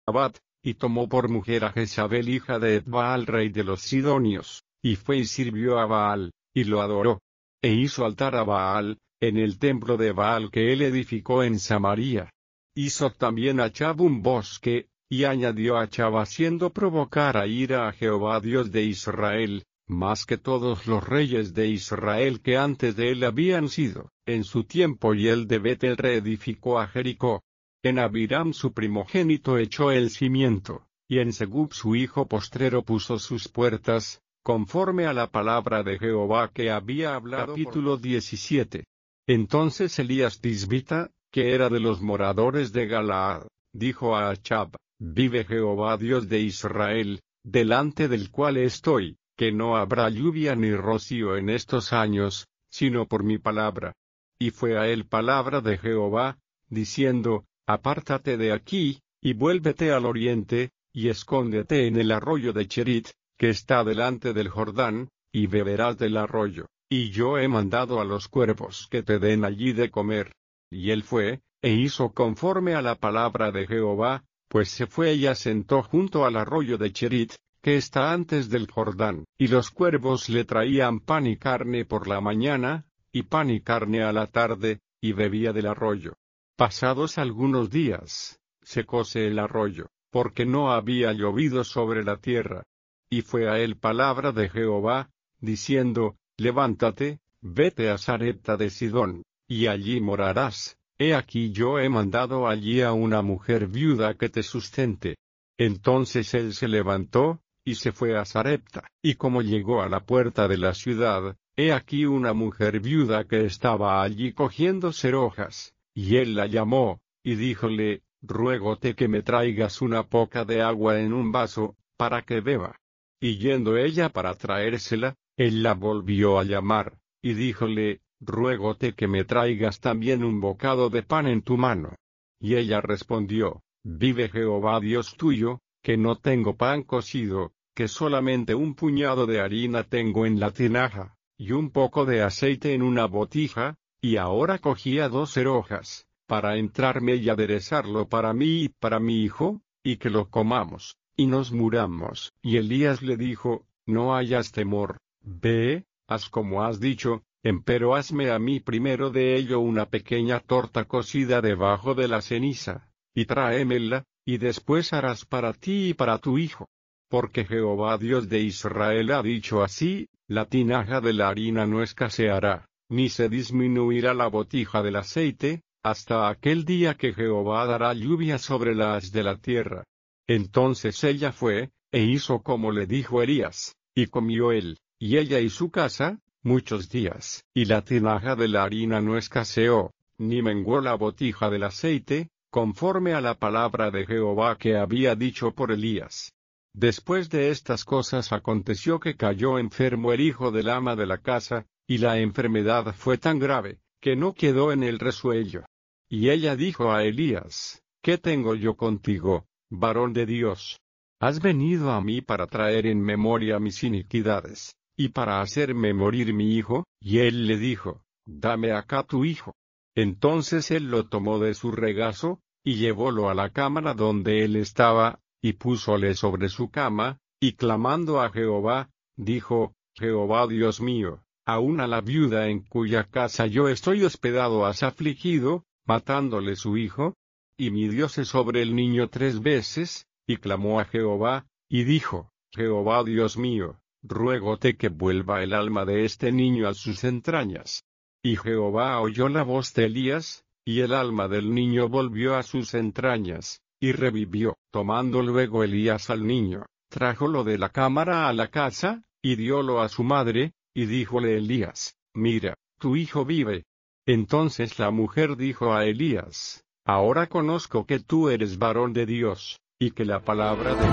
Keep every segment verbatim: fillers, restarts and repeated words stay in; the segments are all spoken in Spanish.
Abad, y tomó por mujer a Jezabel hija de Etbaal rey de los Sidonios, y fue y sirvió a Baal, y lo adoró. E hizo altar a Baal, en el templo de Baal que él edificó en Samaria. Hizo también Achab un bosque, y añadió Achab haciendo provocar a ira a Jehová Dios de Israel, más que todos los reyes de Israel que antes de él habían sido, en su tiempo, y él de Betel reedificó a Jericó. En Abiram su primogénito echó el cimiento, y en Segub su hijo postrero puso sus puertas, conforme a la palabra de Jehová que había hablado. Capítulo diecisiete. Entonces Elías Tisbita, que era de los moradores de Galaad, dijo a Achab: Vive Jehová Dios de Israel, delante del cual estoy, que no habrá lluvia ni rocío en estos años, sino por mi palabra. Y fue a él palabra de Jehová, diciendo: Apártate de aquí, y vuélvete al oriente, y escóndete en el arroyo de Cherit, que está delante del Jordán, y beberás del arroyo, y yo he mandado a los cuervos que te den allí de comer. Y él fue, e hizo conforme a la palabra de Jehová, pues se fue y asentó junto al arroyo de Cherit, que está antes del Jordán, y los cuervos le traían pan y carne por la mañana, y pan y carne a la tarde, y bebía del arroyo. Pasados algunos días, secóse el arroyo, porque no había llovido sobre la tierra. Y fue a él palabra de Jehová, diciendo: Levántate, vete a Sarepta de Sidón, y allí morarás. He aquí yo he mandado allí a una mujer viuda que te sustente. Entonces él se levantó, y se fue a Sarepta, y como llegó a la puerta de la ciudad, he aquí una mujer viuda que estaba allí cogiendo cerojas, y él la llamó, y díjole: Ruégote que me traigas una poca de agua en un vaso, para que beba. Y yendo ella para traérsela, él la volvió a llamar, y díjole: Ruégote que me traigas también un bocado de pan en tu mano. Y ella respondió: Vive Jehová Dios tuyo, que no tengo pan cocido, que solamente un puñado de harina tengo en la tinaja, y un poco de aceite en una botija, y ahora cogía dos cerojas, para entrarme y aderezarlo para mí y para mi hijo, y que lo comamos, y nos muramos. Y Elías le dijo: No hayas temor, ve, haz como has dicho, empero hazme a mí primero de ello una pequeña torta cocida debajo de la ceniza, y tráemela, y después harás para ti y para tu hijo. Porque Jehová Dios de Israel ha dicho así: la tinaja de la harina no escaseará, ni se disminuirá la botija del aceite, hasta aquel día que Jehová dará lluvia sobre la haz de la tierra. Entonces ella fue, e hizo como le dijo Elías, y comió él, y ella y su casa, muchos días. Y la tinaja de la harina no escaseó, ni menguó la botija del aceite, conforme a la palabra de Jehová que había dicho por Elías. Después de estas cosas aconteció que cayó enfermo el hijo del ama de la casa, y la enfermedad fue tan grave, que no quedó en el resuello. Y ella dijo a Elías: ¿Qué tengo yo contigo, varón de Dios? ¿Has venido a mí para traer en memoria mis iniquidades, y para hacerme morir mi hijo? Y él le dijo: Dame acá tu hijo. Entonces él lo tomó de su regazo, y llevólo a la cámara donde él estaba, y púsole sobre su cama, y clamando a Jehová, dijo: Jehová Dios mío, aun a la viuda en cuya casa yo estoy hospedado has afligido, matándole su hijo. Y midióse sobre el niño tres veces, y clamó a Jehová, y dijo: Jehová Dios mío, ruégote que vuelva el alma de este niño a sus entrañas. Y Jehová oyó la voz de Elías, y el alma del niño volvió a sus entrañas, y revivió. Tomando luego Elías al niño, trájolo de la cámara a la casa, y diólo a su madre, y díjole Elías: Mira, tu hijo vive. Entonces la mujer dijo a Elías: Ahora conozco que tú eres varón de Dios, y que la palabra de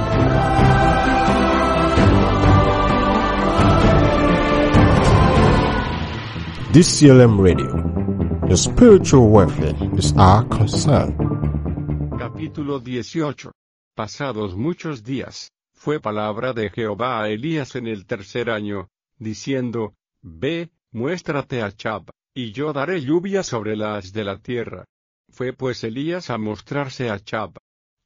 This C L M Radio, the spiritual welfare is our concern. Capítulo dieciocho. Pasados muchos días, fue palabra de Jehová a Elías en el tercer año, diciendo: Ve, muéstrate a Achab, y yo daré lluvia sobre la haz de la tierra. Fue pues Elías a mostrarse a Achab.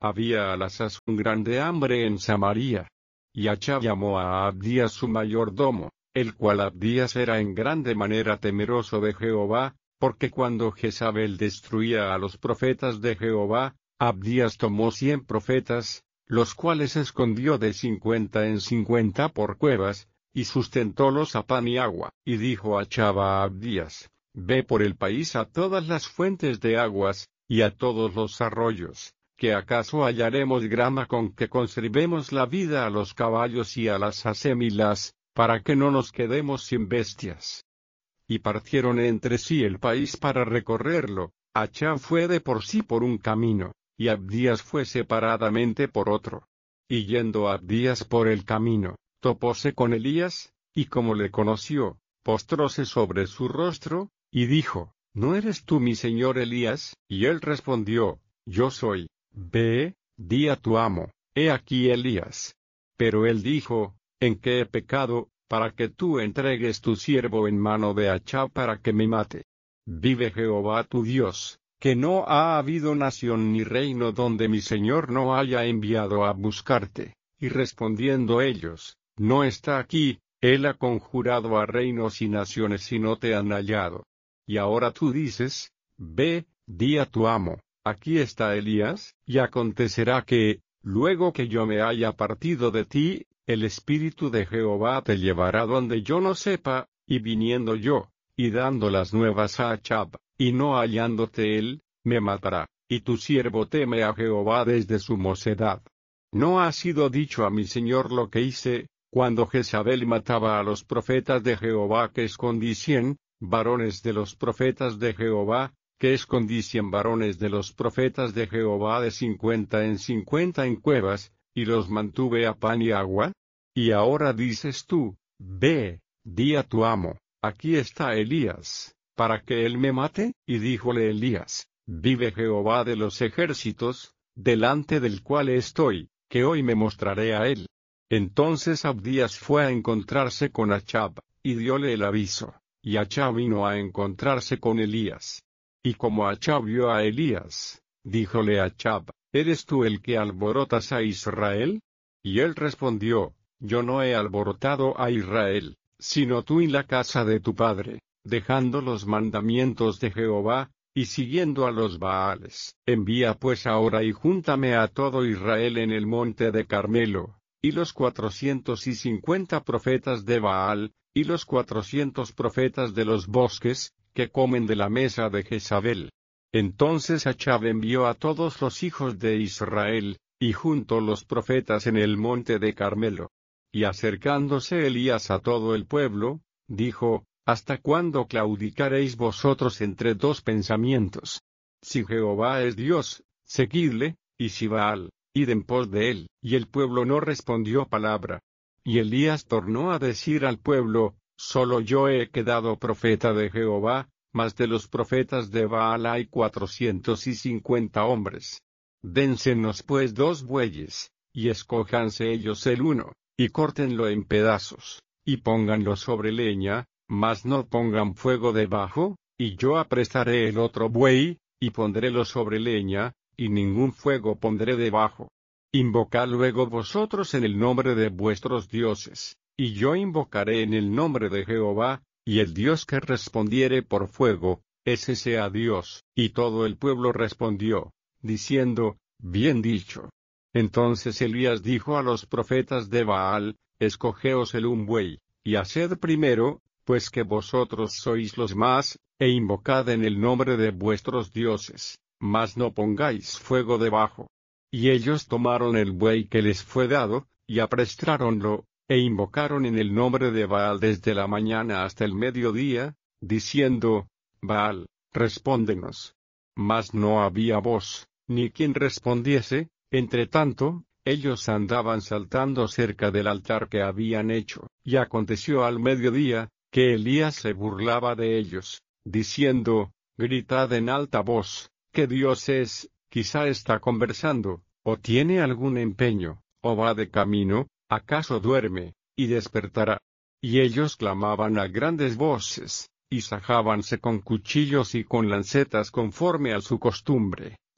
Había a la sazón grande hambre en Samaria. Y Achab llamó a Abdías su mayordomo, el cual Abdías era en grande manera temeroso de Jehová, porque cuando Jezabel destruía a los profetas de Jehová, Abdías tomó cien profetas, los cuales escondió de cincuenta en cincuenta por cuevas, y sustentólos a pan y agua. Y dijo Achab a Abdías: Ve por el país a todas las fuentes de aguas, y a todos los arroyos, que acaso hallaremos grama con que conservemos la vida a los caballos y a las acémilas, para que no nos quedemos sin bestias. Y partieron entre sí el país para recorrerlo. Achab fue de por sí por un camino, y Abdías fue separadamente por otro. Y yendo Abdías por el camino, topóse con Elías, y como le conoció, postróse sobre su rostro, y dijo: ¿No eres tú mi señor Elías? Y él respondió: Yo soy. Ve, di a tu amo: He aquí Elías. Pero él dijo: ¿En qué he pecado, para que tú entregues tu siervo en mano de Achab para que me mate? Vive Jehová tu Dios, que no ha habido nación ni reino donde mi señor no haya enviado a buscarte. Y respondiendo ellos: No está aquí, él ha conjurado a reinos y naciones y no te han hallado. Y ahora tú dices: Ve, di a tu amo: Aquí está Elías. Y acontecerá que, luego que yo me haya partido de ti, el Espíritu de Jehová te llevará donde yo no sepa, y viniendo yo, y dando las nuevas a Achab, y no hallándote él, me matará, y tu siervo teme a Jehová desde su mocedad. ¿No ha sido dicho a mi señor lo que hice, cuando Jezabel mataba a los profetas de Jehová, que escondí cien varones de los profetas de Jehová, que escondí cien varones de los profetas de Jehová de cincuenta en cincuenta en cuevas, y los mantuve a pan y agua? Y ahora dices tú: Ve, di a tu amo: Aquí está Elías, para que él me mate. Y díjole Elías: Vive Jehová de los ejércitos, delante del cual estoy, que hoy me mostraré a él. Entonces Abdías fue a encontrarse con Achab, y diole el aviso, y Achab vino a encontrarse con Elías. Y como Achab vio a Elías, díjole Achab: ¿Eres tú el que alborotas a Israel? Y él respondió: Yo no he alborotado a Israel, sino tú y la casa de tu padre, dejando los mandamientos de Jehová, y siguiendo a los Baales. Envía pues ahora y júntame a todo Israel en el monte de Carmelo, y los cuatrocientos y cincuenta profetas de Baal, y los cuatrocientos profetas de los bosques, que comen de la mesa de Jezabel. Entonces Achab envió a todos los hijos de Israel, y juntó los profetas en el monte de Carmelo. Y acercándose Elías a todo el pueblo, dijo: ¿Hasta cuándo claudicaréis vosotros entre dos pensamientos? Si Jehová es Dios, seguidle, y si Baal, id en pos de él. Y el pueblo no respondió palabra. Y Elías tornó a decir al pueblo: Solo yo he quedado profeta de Jehová, mas de los profetas de Baal hay cuatrocientos y cincuenta hombres. Dénsenos pues dos bueyes, y escójanse ellos el uno, y córtenlo en pedazos, y pónganlo sobre leña, mas no pongan fuego debajo, y yo aprestaré el otro buey, y pondrélo sobre leña, y ningún fuego pondré debajo. Invocad luego vosotros en el nombre de vuestros dioses, y yo invocaré en el nombre de Jehová, y el Dios que respondiere por fuego, ese sea Dios. Y todo el pueblo respondió, diciendo: Bien dicho. Entonces Elías dijo a los profetas de Baal: Escogeos el un buey, y haced primero, pues que vosotros sois los más, e invocad en el nombre de vuestros dioses, mas no pongáis fuego debajo. Y ellos tomaron el buey que les fue dado, y aprestáronlo, e invocaron en el nombre de Baal desde la mañana hasta el mediodía, diciendo: Baal, respóndenos. Mas no había voz, ni quien respondiese. Entre tanto, ellos andaban saltando cerca del altar que habían hecho. Y aconteció al mediodía, que Elías se burlaba de ellos, diciendo: Gritad en alta voz, que Dios es, quizá está conversando, o tiene algún empeño, o va de camino, acaso duerme, y despertará. Y ellos clamaban a grandes voces, y sajábanse con cuchillos y con lancetas conforme a su costumbre,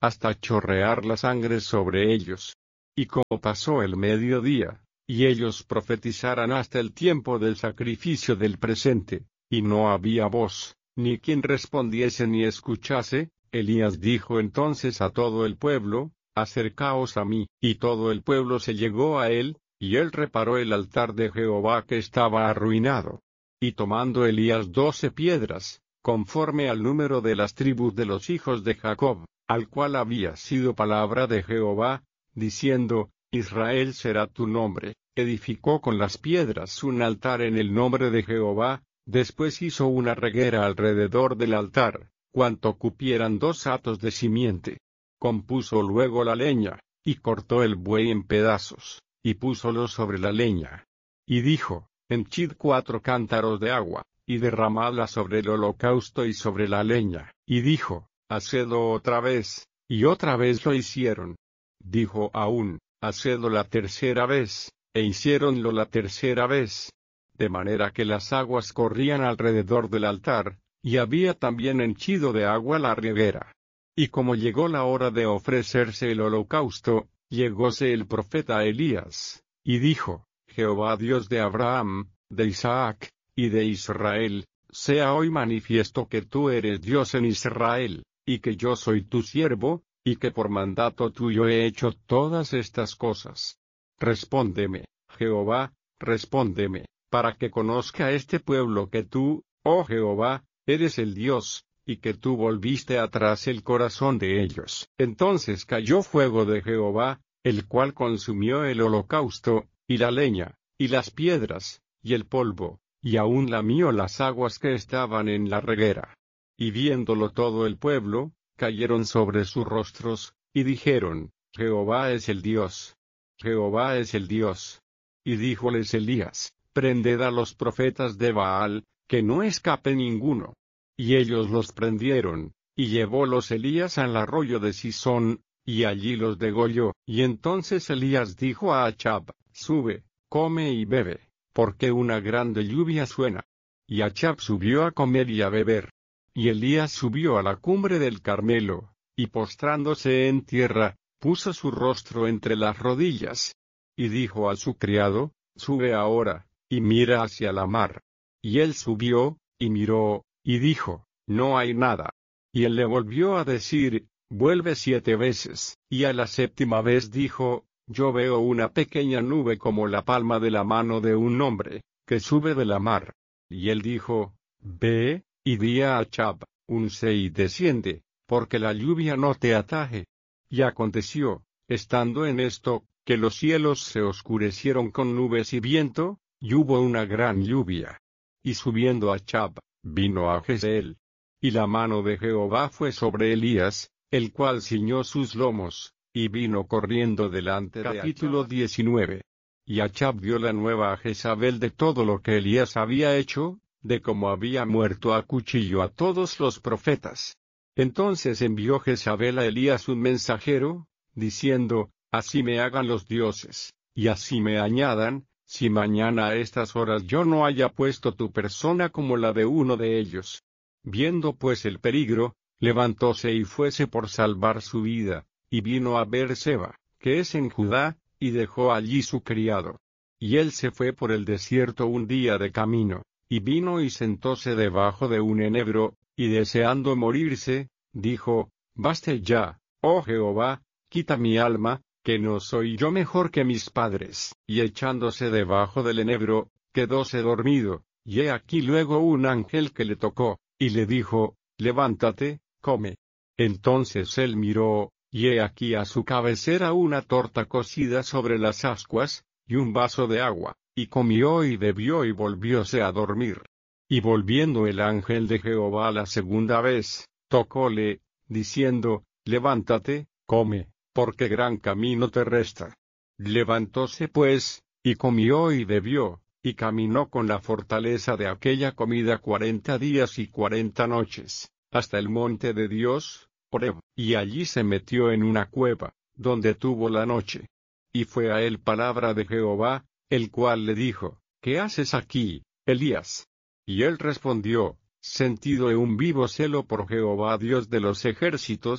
hasta chorrear la sangre sobre ellos. Y como pasó el mediodía, y ellos profetizaran hasta el tiempo del sacrificio del presente, y no había voz, ni quien respondiese ni escuchase, Elías dijo entonces a todo el pueblo, acercaos a mí, y todo el pueblo se llegó a él, y él reparó el altar de Jehová que estaba arruinado. Y tomando Elías doce piedras, conforme al número de las tribus de los hijos de Jacob, al cual había sido palabra de Jehová, diciendo, Israel será tu nombre, edificó con las piedras un altar en el nombre de Jehová, después hizo una reguera alrededor del altar, cuanto cupieran dos hatos de simiente. Compuso luego la leña, y cortó el buey en pedazos, y púsolo sobre la leña. Y dijo, henchid cuatro cántaros de agua, y derramadla sobre el holocausto y sobre la leña. Y dijo, hacedlo otra vez, y otra vez lo hicieron. Dijo aún, hacedlo la tercera vez, e hiciéronlo la tercera vez. De manera que las aguas corrían alrededor del altar, y había también henchido de agua la reguera. Y como llegó la hora de ofrecerse el holocausto, llegóse el profeta Elías, y dijo, Jehová Dios de Abraham, de Isaac, y de Israel, sea hoy manifiesto que tú eres Dios en Israel, y que yo soy tu siervo, y que por mandato tuyo he hecho todas estas cosas. Respóndeme, Jehová, respóndeme, para que conozca este pueblo que tú, oh Jehová, eres el Dios, y que tú volviste atrás el corazón de ellos. Entonces cayó fuego de Jehová, el cual consumió el holocausto, y la leña, y las piedras, y el polvo, y aún lamió las aguas que estaban en la reguera. Y viéndolo todo el pueblo, cayeron sobre sus rostros, y dijeron, Jehová es el Dios. Jehová es el Dios. Y díjoles Elías, prended a los profetas de Baal, que no escape ninguno. Y ellos los prendieron, y llevólos Elías al arroyo de Sisón, y allí los degolló. Y entonces Elías dijo a Achab, sube, come y bebe, porque una grande lluvia suena. Y Achab subió a comer y a beber. Y Elías subió a la cumbre del Carmelo, y postrándose en tierra, puso su rostro entre las rodillas. Y dijo a su criado, sube ahora, y mira hacia la mar. Y él subió, y miró, y dijo, no hay nada. Y él le volvió a decir, vuelve siete veces. Y a la séptima vez dijo, yo veo una pequeña nube como la palma de la mano de un hombre, que sube de la mar. Y él dijo, ve, y di a Achab, unce y desciende, porque la lluvia no te ataje. Y aconteció, estando en esto, que los cielos se oscurecieron con nubes y viento, y hubo una gran lluvia. Y subiendo Achab, vino a Jezreel. Y la mano de Jehová fue sobre Elías, el cual ciñó sus lomos, y vino corriendo delante de Achab. Capítulo diecinueve. Y Achab dio la nueva a Jezabel de todo lo que Elías había hecho, de cómo había muerto a cuchillo a todos los profetas. Entonces envió Jezabel a Elías un mensajero, diciendo, así me hagan los dioses, y así me añadan, si mañana a estas horas yo no haya puesto tu persona como la de uno de ellos. Viendo pues el peligro, levantóse y fuese por salvar su vida, y vino a Beerseba, que es en Judá, y dejó allí su criado. Y él se fue por el desierto un día de camino, y vino y sentóse debajo de un enebro, y deseando morirse, dijo, baste ya, oh Jehová, quita mi alma, que no soy yo mejor que mis padres. Y echándose debajo del enebro, quedóse dormido, y he aquí luego un ángel que le tocó, y le dijo, levántate, come. Entonces él miró, y he aquí a su cabecera una torta cocida sobre las ascuas, y un vaso de agua, y comió y bebió y volvióse a dormir. Y volviendo el ángel de Jehová la segunda vez, tocóle, diciendo, levántate, come, porque gran camino te resta. Levantóse pues, y comió y bebió, y caminó con la fortaleza de aquella comida cuarenta días y cuarenta noches, hasta el monte de Dios, Horeb, y allí se metió en una cueva, donde tuvo la noche. Y fue a él palabra de Jehová, el cual le dijo, ¿qué haces aquí, Elías? Y él respondió, sentido he un vivo celo por Jehová Dios de los ejércitos,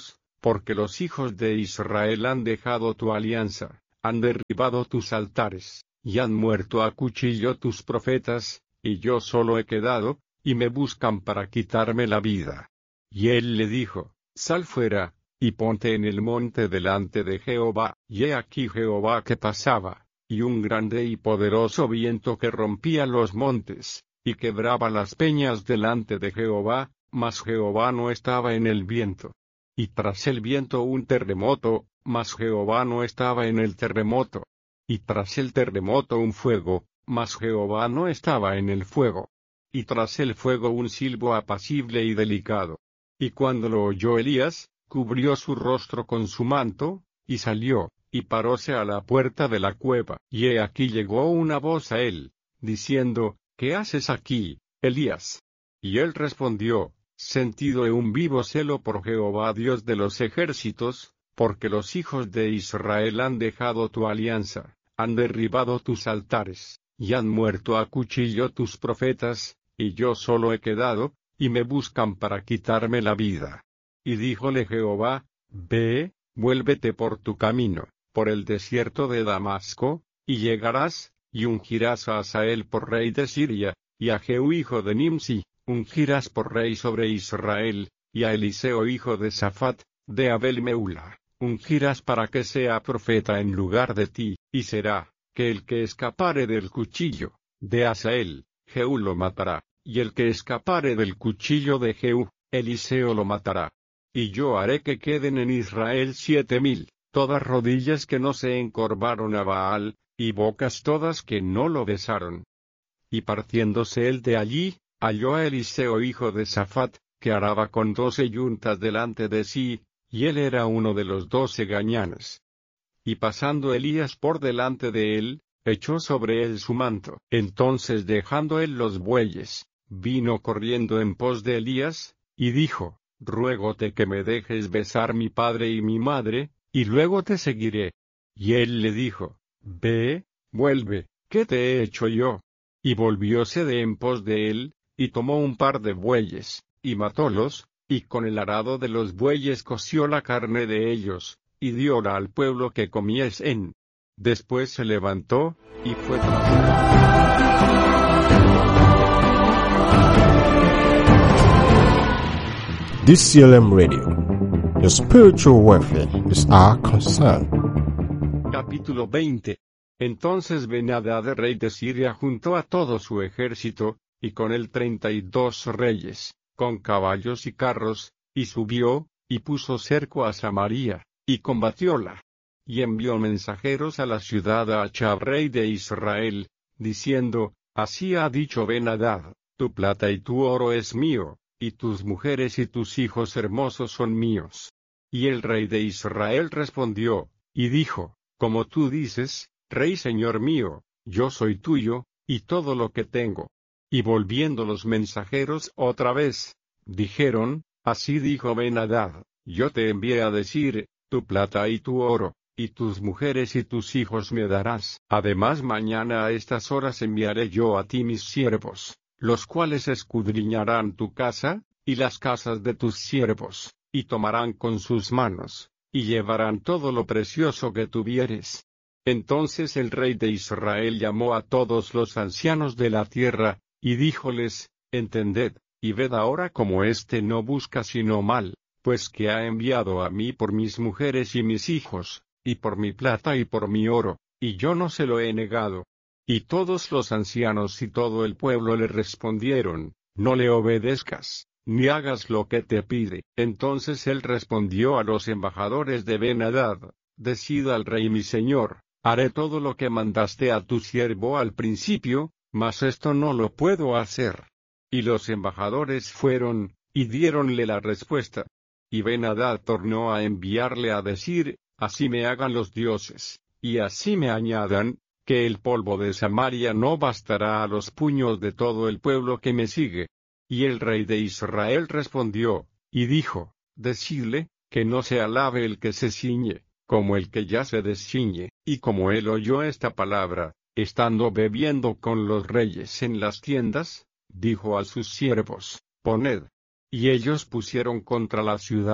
porque los hijos de Israel han dejado tu alianza, han derribado tus altares, y han muerto a cuchillo tus profetas, y yo solo he quedado, y me buscan para quitarme la vida. Y él le dijo, sal fuera, y ponte en el monte delante de Jehová. Y he aquí Jehová que pasaba, y un grande y poderoso viento que rompía los montes, y quebraba las peñas delante de Jehová, mas Jehová no estaba en el viento. Y tras el viento un terremoto, mas Jehová no estaba en el terremoto. Y tras el terremoto un fuego, mas Jehová no estaba en el fuego. Y tras el fuego un silbo apacible y delicado. Y cuando lo oyó Elías, cubrió su rostro con su manto, y salió, y paróse a la puerta de la cueva. Y he aquí llegó una voz a él, diciendo, ¿qué haces aquí, Elías? Y él respondió, sentido he un vivo celo por Jehová Dios de los ejércitos, porque los hijos de Israel han dejado tu alianza, han derribado tus altares, y han muerto a cuchillo tus profetas, y yo solo he quedado, y me buscan para quitarme la vida. Y díjole Jehová, ve, vuélvete por tu camino, por el desierto de Damasco, y llegarás, y ungirás a Hazael por rey de Siria, y a Jehú hijo de Nimsi, ungirás por rey sobre Israel, y a Eliseo hijo de Safat, de Abel Meula, ungirás para que sea profeta en lugar de ti, y será, que el que escapare del cuchillo de Hazael, Jehú lo matará, y el que escapare del cuchillo de Jehú, Eliseo lo matará. Y yo haré que queden en Israel siete mil, todas rodillas que no se encorvaron a Baal, y bocas todas que no lo besaron. Y partiéndose él de allí, halló a Eliseo hijo de Safat, que araba con doce yuntas delante de sí, y él era uno de los doce gañanes. Y pasando Elías por delante de él, echó sobre él su manto. Entonces dejando él los bueyes, vino corriendo en pos de Elías, y dijo, ruégote que me dejes besar mi padre y mi madre, y luego te seguiré. Y él le dijo, ve, vuelve, ¿qué te he hecho yo? Y volvióse de en pos de él, y tomó un par de bueyes, y matólos, y con el arado de los bueyes coció la carne de ellos, y dióla al pueblo que comiesen. Después se levantó, y fue tras él. D C L M Radio. Your spiritual welfare is our concern. Capítulo veinte. Entonces Ben-Hadad rey de Siria juntó a todo su ejército, y con él treinta y dos reyes, con caballos y carros, y subió, y puso cerco a Samaria, y combatióla. Y envió mensajeros a la ciudad a Achab rey de Israel, diciendo, así ha dicho Ben-Hadad, tu plata y tu oro es mío, y tus mujeres y tus hijos hermosos son míos. Y el rey de Israel respondió, y dijo, como tú dices, rey señor mío, yo soy tuyo, y todo lo que tengo. Y volviendo los mensajeros otra vez, dijeron, así dijo Ben-Hadad, yo te envié a decir, tu plata y tu oro, y tus mujeres y tus hijos me darás. Además mañana a estas horas enviaré yo a ti mis siervos, los cuales escudriñarán tu casa, y las casas de tus siervos, y tomarán con sus manos, y llevarán todo lo precioso que tuvieres. Entonces el rey de Israel llamó a todos los ancianos de la tierra, y díjoles, entended, y ved ahora cómo éste no busca sino mal, pues que ha enviado a mí por mis mujeres y mis hijos, y por mi plata y por mi oro, y yo no se lo he negado. Y todos los ancianos y todo el pueblo le respondieron, no le obedezcas, ni hagas lo que te pide. Entonces él respondió a los embajadores de Ben-Hadad, decid al rey mi señor, haré todo lo que mandaste a tu siervo al principio, mas esto no lo puedo hacer. Y los embajadores fueron, y diéronle la respuesta. Y Ben-Hadad tornó a enviarle a decir, así me hagan los dioses, y así me añadan, que el polvo de Samaria no bastará a los puños de todo el pueblo que me sigue. Y el rey de Israel respondió, y dijo, decidle, que no se alabe el que se ciñe, como el que ya se desciñe. Y como él oyó esta palabra, estando bebiendo con los reyes en las tiendas, dijo a sus siervos, poned. Y ellos pusieron contra la ciudad.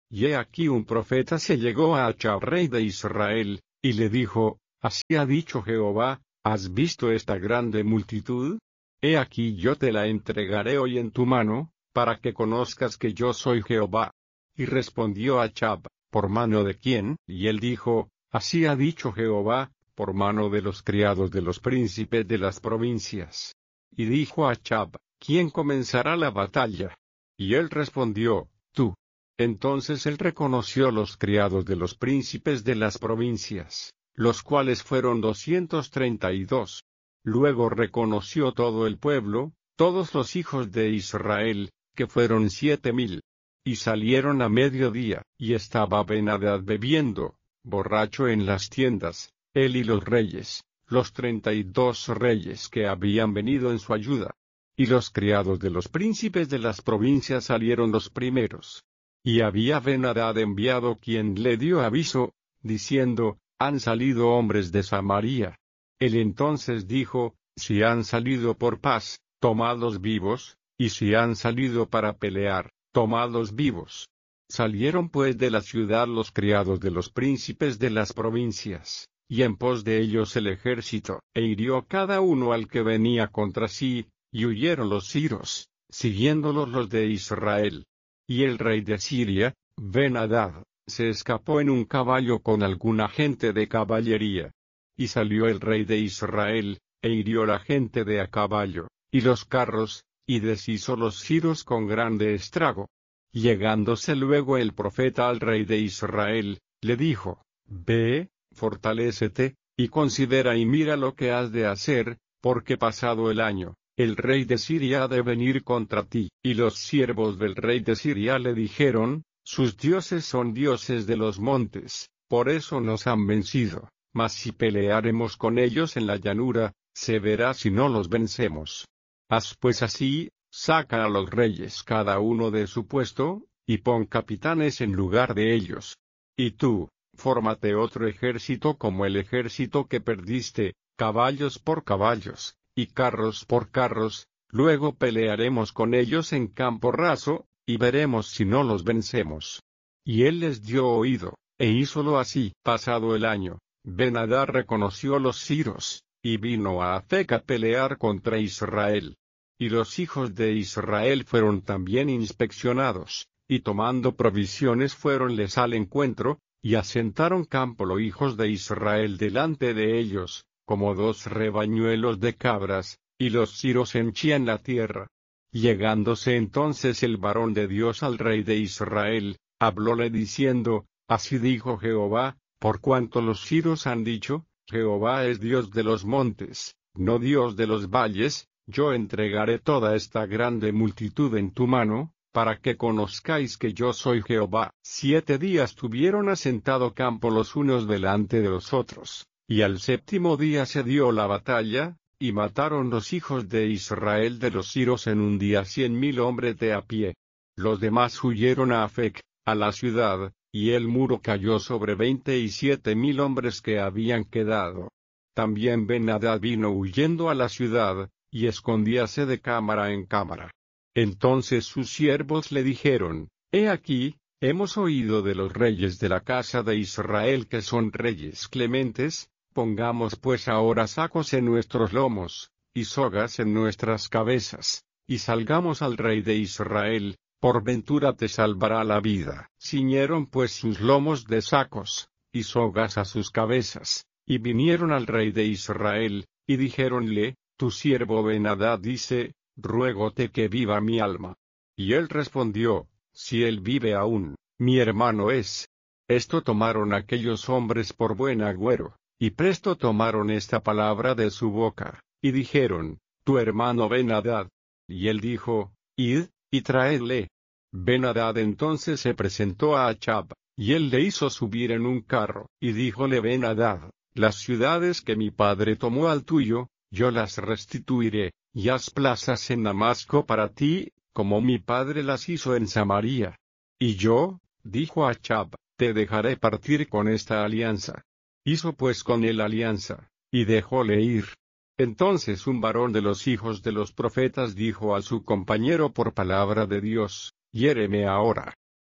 Y he aquí un profeta se llegó a Achab rey de Israel, y le dijo, Así ha dicho Jehová, ¿has visto esta grande multitud? He aquí yo te la entregaré hoy en tu mano, para que conozcas que yo soy Jehová. Y respondió Achab, ¿por mano de quién? Y él dijo, Así ha dicho Jehová, por mano de los criados de los príncipes de las provincias. Y dijo Achab, ¿quién comenzará la batalla? Y él respondió, tú. Entonces él reconoció los criados de los príncipes de las provincias, los cuales fueron doscientos treinta y dos. Luego reconoció todo el pueblo, todos los hijos de Israel, que fueron siete mil. Y salieron a mediodía, y estaba Ben-Hadad bebiendo, borracho en las tiendas, él y los reyes, los treinta y dos reyes que habían venido en su ayuda. Y los criados de los príncipes de las provincias salieron los primeros. Y había Ben-Hadad enviado quien le dio aviso, diciendo, han salido hombres de Samaria. Él entonces dijo, si han salido por paz, tomadlos vivos, y si han salido para pelear, tomadlos vivos. Salieron pues de la ciudad los criados de los príncipes de las provincias, y en pos de ellos el ejército, e hirió cada uno al que venía contra sí, y huyeron los siros, siguiéndolos los de Israel. Y el rey de Siria, Ben-Hadad, se escapó en un caballo con alguna gente de caballería. Y salió el rey de Israel, e hirió la gente de a caballo, y los carros, y deshizo los siros con grande estrago. Llegándose luego el profeta al rey de Israel, le dijo, Ve, fortalécete, y considera y mira lo que has de hacer, porque pasado el año, el rey de Siria ha de venir contra ti. Y los siervos del rey de Siria le dijeron, sus dioses son dioses de los montes, por eso nos han vencido, mas si pelearemos con ellos en la llanura, se verá si no los vencemos. Haz pues así, saca a los reyes cada uno de su puesto, y pon capitanes en lugar de ellos. Y tú, fórmate otro ejército como el ejército que perdiste, caballos por caballos, y carros por carros, luego pelearemos con ellos en campo raso, y veremos si no los vencemos. Y él les dio oído, e hízolo así. Pasado el año, Ben-Hadad reconoció los siros, y vino a Afec a pelear contra Israel. Y los hijos de Israel fueron también inspeccionados, y tomando provisiones fuéronles al encuentro, y asentaron campo los hijos de Israel delante de ellos, como dos rebañuelos de cabras, y los siros henchían la tierra. Llegándose entonces el varón de Dios al rey de Israel, hablóle diciendo, así dijo Jehová, por cuanto los siros han dicho, Jehová es Dios de los montes, no Dios de los valles, yo entregaré toda esta grande multitud en tu mano, para que conozcáis que yo soy Jehová. Siete días tuvieron asentado campo los unos delante de los otros, y al séptimo día se dio la batalla, y mataron los hijos de Israel de los siros en un día cien mil hombres de a pie. Los demás huyeron a Afec, a la ciudad, y el muro cayó sobre veinte y siete mil hombres que habían quedado. También Ben-Hadad vino huyendo a la ciudad, y escondíase de cámara en cámara. Entonces sus siervos le dijeron, He aquí, hemos oído de los reyes de la casa de Israel que son reyes clementes, pongamos pues ahora sacos en nuestros lomos, y sogas en nuestras cabezas, y salgamos al rey de Israel, por ventura te salvará la vida. Ciñeron pues sus lomos de sacos, y sogas a sus cabezas, y vinieron al rey de Israel, y dijéronle, tu siervo Ben-Hadad dice, ruégote que viva mi alma. Y él respondió, si él vive aún, mi hermano es. Esto tomaron aquellos hombres por buen agüero, y presto tomaron esta palabra de su boca, y dijeron, tu hermano Ben-Hadad. Y él dijo, id, y traedle. Ben-Hadad entonces se presentó a Achab, y él le hizo subir en un carro, y díjole Ben-Hadad, las ciudades que mi padre tomó al tuyo, yo las restituiré, y haz plazas en Damasco para ti, como mi padre las hizo en Samaria. Y yo, dijo Achab, te dejaré partir con esta alianza. Hizo pues con él alianza, y dejóle ir. Entonces un varón de los hijos de los profetas dijo a su compañero por palabra de Dios, hiéreme ahora.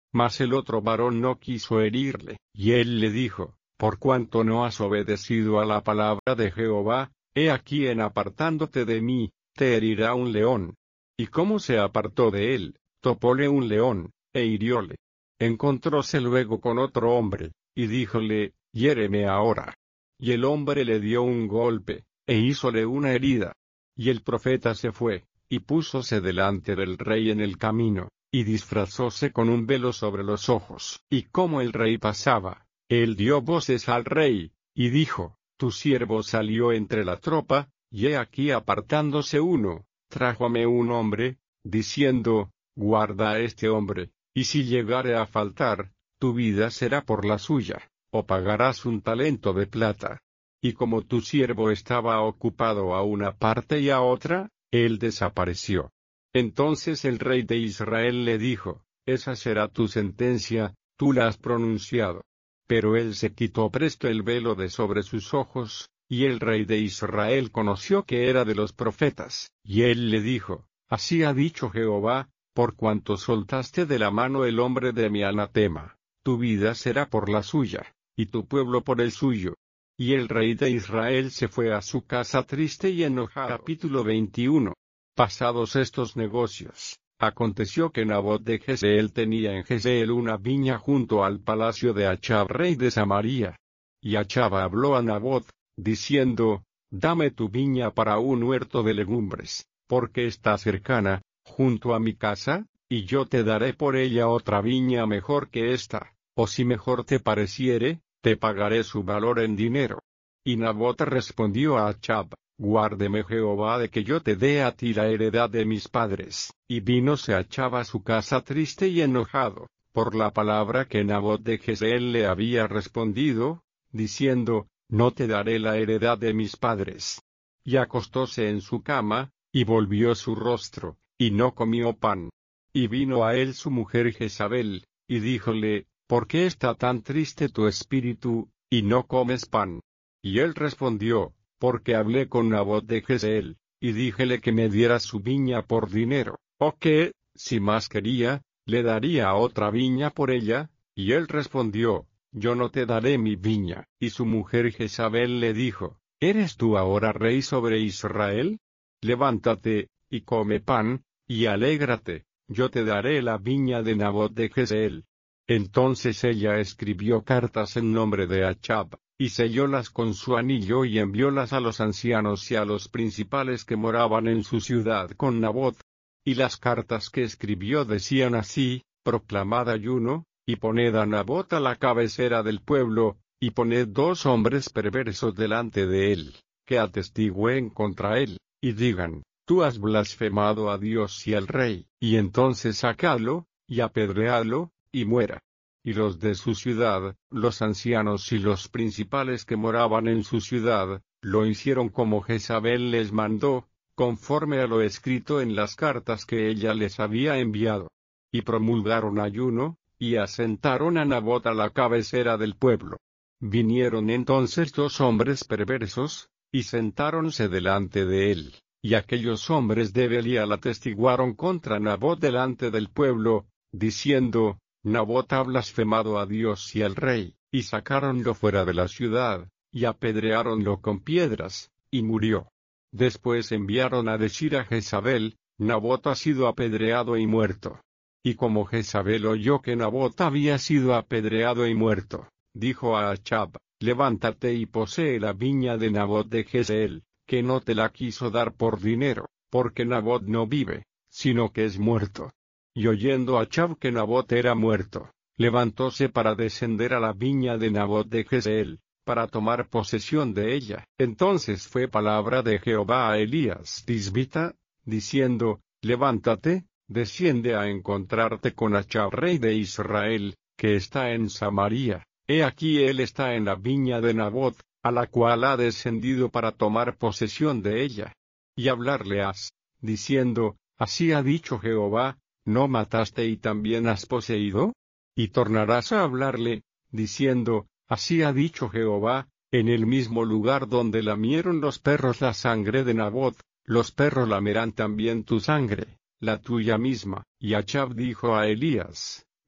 Mas el otro varón no quiso herirle, y él le dijo, por cuanto no has obedecido a la palabra de Jehová, he aquí en apartándote de mí, te herirá un león. Y como se apartó de él, topóle un león, e hirióle. Encontróse luego con otro hombre, y díjole, hiéreme ahora. Y el hombre le dio un golpe, e hízole una herida. Y el profeta se fue, y púsose delante del rey en el camino, y disfrazóse con un velo sobre los ojos. Y como el rey pasaba, él dio voces al rey, y dijo, tu siervo salió entre la tropa, y he aquí apartándose uno, trájome un hombre, diciendo, guarda a este hombre, y si llegare a faltar, tu vida será por la suya, o pagarás un talento de plata. Y como tu siervo estaba ocupado a una parte y a otra, él desapareció. Entonces el rey de Israel le dijo, esa será tu sentencia, tú la has pronunciado. Pero él se quitó presto el velo de sobre sus ojos, y el rey de Israel conoció que era de los profetas, y él le dijo, así ha dicho Jehová, por cuanto soltaste de la mano el hombre de mi anatema, tu vida será por la suya, y tu pueblo por el suyo. Y el rey de Israel se fue a su casa triste y enojado. Capítulo veintiuno. Pasados estos negocios, aconteció que Nabot de Jezreel tenía en Jezreel una viña junto al palacio de Achab rey de Samaria. Y Achab habló a Nabot, diciendo, dame tu viña para un huerto de legumbres, porque está cercana, junto a mi casa, y yo te daré por ella otra viña mejor que esta, o si mejor te pareciere, te pagaré su valor en dinero. Y Nabot respondió a Achab, guárdeme Jehová de que yo te dé a ti la heredad de mis padres. Y vínose Achab a su casa triste y enojado, por la palabra que Nabot de Jezreel le había respondido, diciendo, no te daré la heredad de mis padres. Y acostóse en su cama, y volvió su rostro, y no comió pan. Y vino a él su mujer Jezabel, y díjole, ¿por qué está tan triste tu espíritu, y no comes pan? Y él respondió, porque hablé con Nabot de Jezreel, y díjele que me diera su viña por dinero, o que, si más quería, le daría otra viña por ella, y él respondió, yo no te daré mi viña. Y su mujer Jezabel le dijo, ¿eres tú ahora rey sobre Israel? Levántate, y come pan, y alégrate, yo te daré la viña de Nabot de Jezreel. Entonces ella escribió cartas en nombre de Achab, y sellólas con su anillo y enviólas a los ancianos y a los principales que moraban en su ciudad con Nabot. Y las cartas que escribió decían así, proclamad ayuno, y poned a Nabot a la cabecera del pueblo, y poned dos hombres perversos delante de él, que atestigüen contra él, y digan, tú has blasfemado a Dios y al rey, y entonces sacadlo, y apedreadlo, y muera. Y los de su ciudad, los ancianos y los principales que moraban en su ciudad, lo hicieron como Jezabel les mandó, conforme a lo escrito en las cartas que ella les había enviado. Y promulgaron ayuno, y asentaron a Nabot a la cabecera del pueblo. Vinieron entonces dos hombres perversos, y sentáronse delante de él, y aquellos hombres de Belial atestiguaron contra Nabot delante del pueblo, diciendo, Nabot ha blasfemado a Dios y al rey, y sacáronlo fuera de la ciudad, y apedreáronlo con piedras, y murió. Después enviaron a decir a Jezabel, Nabot ha sido apedreado y muerto. Y como Jezabel oyó que Nabot había sido apedreado y muerto, dijo a Achab, levántate y posee la viña de Nabot de Jezreel, que no te la quiso dar por dinero, porque Nabot no vive, sino que es muerto. Y oyendo Achab que Nabot era muerto, levantóse para descender a la viña de Nabot de Jezreel, para tomar posesión de ella. Entonces fue palabra de Jehová a Elías Tisbita, diciendo, levántate, desciende a encontrarte con Achab rey de Israel, que está en Samaria. He aquí él está en la viña de Nabot, a la cual ha descendido para tomar posesión de ella. Y hablarle has, diciendo, así ha dicho Jehová, ¿no mataste y también has poseído? Y tornarás a hablarle, diciendo, así ha dicho Jehová, en el mismo lugar donde lamieron los perros la sangre de Nabot, los perros lamerán también tu sangre, la tuya misma. Y Achab dijo a Elías,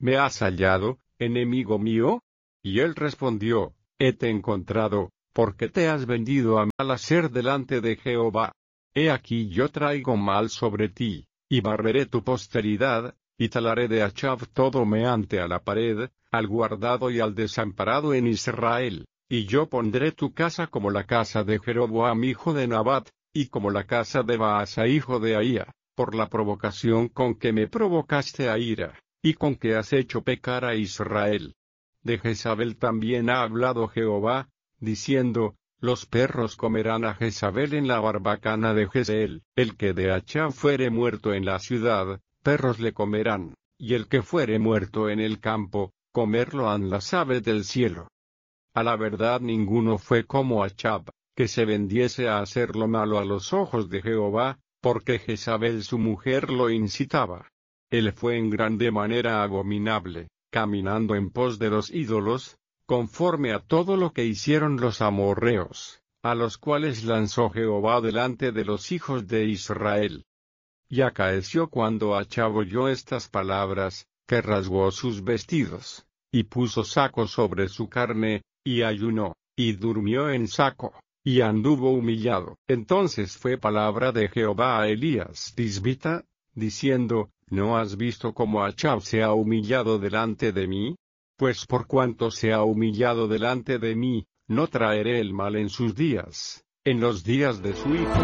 ¿Me has hallado, enemigo mío? Y él respondió, hete encontrado, porque te has vendido a mal hacer delante de Jehová. He aquí yo traigo mal sobre ti, y barreré tu posteridad, y talaré de Achab todo meante a la pared, al guardado y al desamparado en Israel, y yo pondré tu casa como la casa de Jeroboam hijo de Nabat, y como la casa de Baasa hijo de Ahía, por la provocación con que me provocaste a ira, y con que has hecho pecar a Israel. De Jezabel también ha hablado Jehová, diciendo, los perros comerán a Jezabel en la barbacana de Jezreel. El que de Achab fuere muerto en la ciudad, perros le comerán, y el que fuere muerto en el campo, comerlo han las aves del cielo. A la verdad ninguno fue como Achab, que se vendiese a hacer lo malo a los ojos de Jehová, porque Jezabel su mujer lo incitaba. Él fue en grande manera abominable, caminando en pos de los ídolos, conforme a todo lo que hicieron los amorreos, a los cuales lanzó Jehová delante de los hijos de Israel. Y acaeció cuando Achab oyó estas palabras, que rasgó sus vestidos, y puso saco sobre su carne, y ayunó, y durmió en saco, y anduvo humillado. Entonces fue palabra de Jehová a Elías Tisbita, diciendo, ¿no has visto cómo Achab se ha humillado delante de mí? Pues por cuanto se ha humillado delante de mí, no traeré el mal en sus días, en los días de su hijo.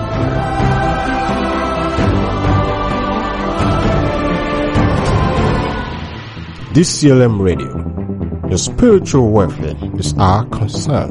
D C L M Radio. Your spiritual welfare is our concern.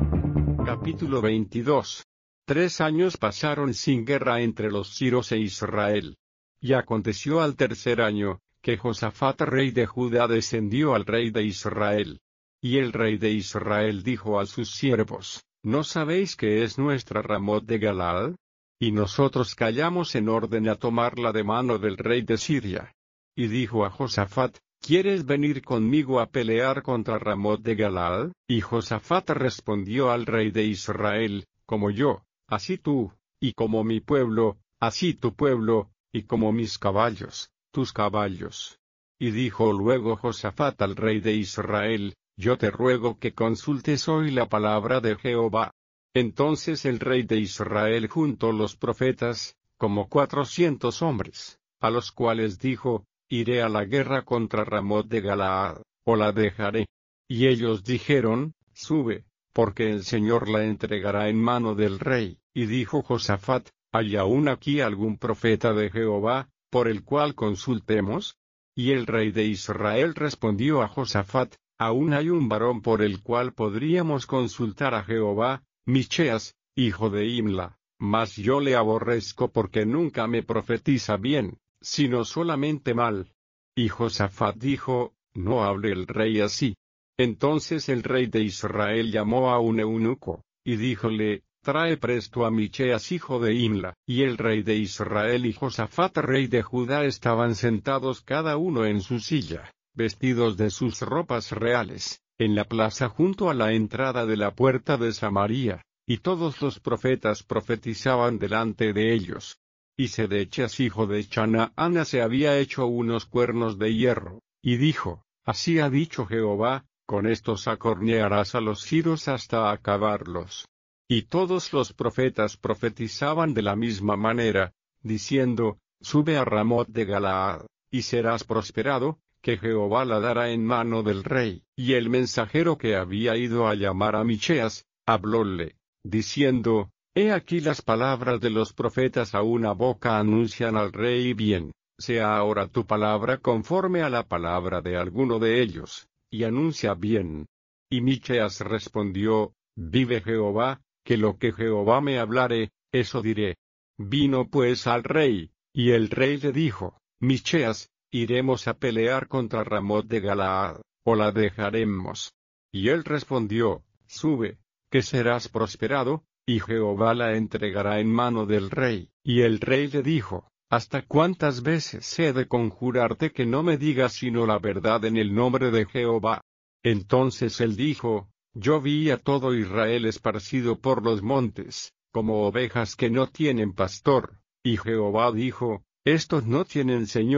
Capítulo veintidós. Tres años pasaron sin guerra entre los siros e Israel. Y aconteció al tercer año, que Josafat rey de Judá descendió al rey de Israel. Y el rey de Israel dijo a sus siervos, ¿no sabéis que es nuestra Ramot de Galaad? Y nosotros callamos en orden a tomarla de mano del rey de Siria. Y dijo a Josafat, ¿quieres venir conmigo a pelear contra Ramot de Galaad? Y Josafat respondió al rey de Israel, como yo, así tú, y como mi pueblo, así tu pueblo, y como mis caballos, tus caballos. Y dijo luego Josafat al rey de Israel, yo te ruego que consultes hoy la palabra de Jehová. Entonces el rey de Israel juntó los profetas, como cuatrocientos hombres, a los cuales dijo, iré a la guerra contra Ramot de Galaad, o la dejaré. Y ellos dijeron, sube, porque el Señor la entregará en mano del rey. Y dijo Josafat, ¿hay aún aquí algún profeta de Jehová, por el cual consultemos? Y el rey de Israel respondió a Josafat, aún hay un varón por el cual podríamos consultar a Jehová, Micheas, hijo de Imla, mas yo le aborrezco porque nunca me profetiza bien, sino solamente mal. Y Josafat dijo, no hable el rey así. Entonces el rey de Israel llamó a un eunuco, y díjole, trae presto a Micheas hijo de Imla. Y el rey de Israel y Josafat rey de Judá estaban sentados cada uno en su silla, vestidos de sus ropas reales, en la plaza junto a la entrada de la puerta de Samaria, y todos los profetas profetizaban delante de ellos. Y Sedechas hijo de Chanaana se había hecho unos cuernos de hierro, y dijo, así ha dicho Jehová, con estos acornearás a los siros hasta acabarlos. Y todos los profetas profetizaban de la misma manera, diciendo, sube a Ramot de Galaad, y serás prosperado, que Jehová la dará en mano del rey. Y el mensajero que había ido a llamar a Micheas, hablóle, diciendo, he aquí las palabras de los profetas a una boca anuncian al rey bien, sea ahora tu palabra conforme a la palabra de alguno de ellos, y anuncia bien. Y Micheas respondió, vive Jehová, que lo que Jehová me hablare, eso diré. Vino pues al rey, y el rey le dijo, Micheas, iremos a pelear contra Ramot de Galaad, o la dejaremos. Y él respondió, sube, que serás prosperado, y Jehová la entregará en mano del rey. Y el rey le dijo, ¿hasta cuántas veces he de conjurarte que no me digas sino la verdad en el nombre de Jehová? Entonces él dijo, yo vi a todo Israel esparcido por los montes, como ovejas que no tienen pastor. Y Jehová dijo, estos no tienen señor,